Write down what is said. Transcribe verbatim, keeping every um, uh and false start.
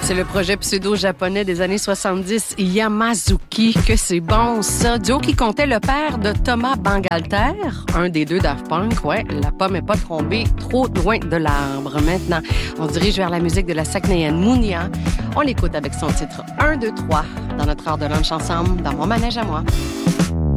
C'est le projet pseudo-japonais des années soixante-dix, Yamazuki, que c'est bon ça. Duo qui comptait le père de Thomas Bangalter, un des deux Daft Punk. Ouais, la pomme n'est pas tombée trop loin de l'arbre. Maintenant, on se dirige vers la musique de la Saguenayenne Mounia. On l'écoute avec son titre un, deux, trois dans notre heure de lunch ensemble, dans mon manège à moi.